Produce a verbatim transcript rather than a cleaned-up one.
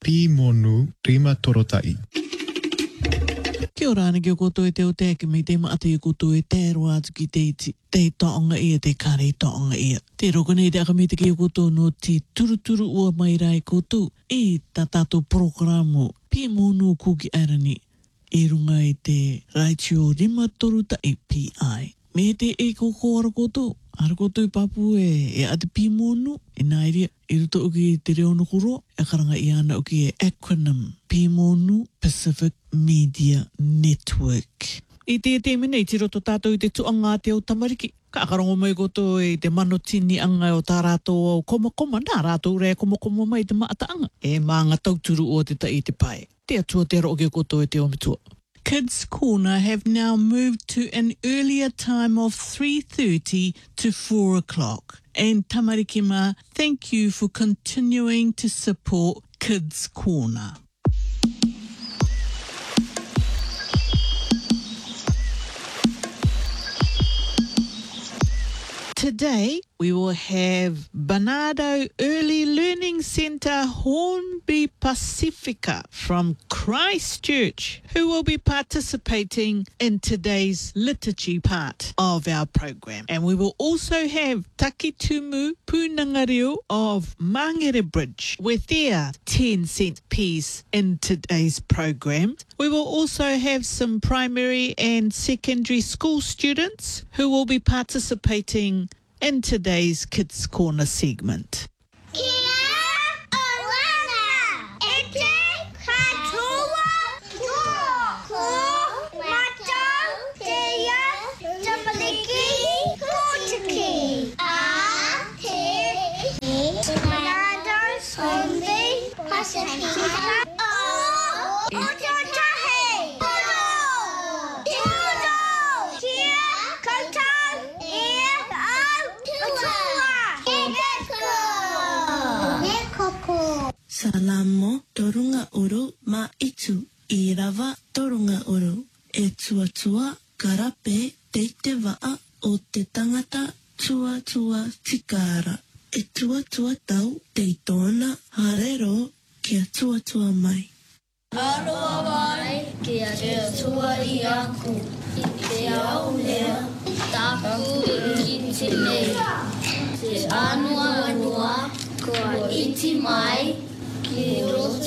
Pimonu Rima Torotai. Kia ora ana kia koutou e te o te ake me te maate i koutou e te roa atu ki te iti. Te taonga ia, te kare taonga ia. Te roko nei te aka me te kia koutou no te turuturu ua mai rai koutou. E ta tātou programu Pimonu Kuki Arani. E runga i te Raitio Rima Torotai P I. Me te e koko ara koutou. Ara koutou i papu e, e ate Pimonu. E nairia, i ruto uki te reo no kuro. E karanga i ana uki e acronym Pimonu Pacific Media Network. I te te mene, i tiro to tātou i te tuanga te o tamariki. Ka akarongo mai koto i te manotini anga o tā rātou o koma koma, nā rātou rea koma koma mai te maataanga. E maanga tauturu o te tai te pai. Te atua te roke koto e te omitua. Kids Corner have now moved to an earlier time of three thirty to four o'clock. And tamarikima, thank you for continuing to support Kids Corner. Today, we will have Bernardo Early Learning Centre Hornby Pacifica from Christchurch, who will be participating in today's liturgy part of our program. And we will also have Takitumu Punangareo of Mangere Bridge with their ten cent piece in today's program. We will also have some primary and secondary school students who will be participating in today's Kids Corner segment. Kia ora, e te katoa, tua, ko, matau, te ia, tamaliki, kotiki. A, te, Bernardo, Hornby, Pacifica, o, o tahe. Uno, tudo, kia, katan, ia, Salamo torunga uru ma itu I rawa torunga uru e tua tua karape te te waa o te tangata tua tua tikara e tua tua tau te tōna harero kia tua tua mai. Aroa wai kia te tua I aku I te au lea taku I ki te nei te anua anua kua iti mai ki roto